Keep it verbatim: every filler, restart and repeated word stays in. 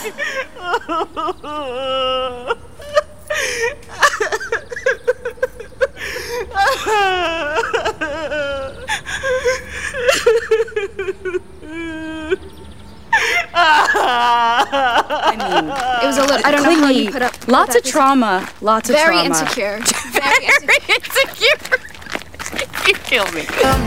I mean, it was a little. I don't clingy. know how you put up. with Lots that. of trauma. Lots of Very trauma. insecure. Very insecure. insecure. You kill me.